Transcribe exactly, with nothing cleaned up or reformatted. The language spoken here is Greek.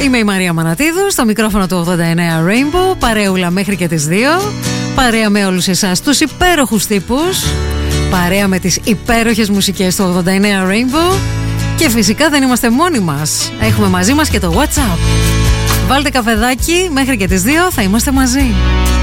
Είμαι η Μαρία Μανατίδου, στο μικρόφωνο του ογδόντα εννέα Rainbow, παρέουλα μέχρι και τις δύο. Παρέα με όλους εσάς τους υπέροχους τύπους, παρέα με τις υπέροχες μουσικές του ογδόντα εννέα Rainbow. Και φυσικά δεν είμαστε μόνοι μας, έχουμε μαζί μας και το WhatsApp. Βάλτε καφεδάκι, μέχρι και τις δύο θα είμαστε μαζί.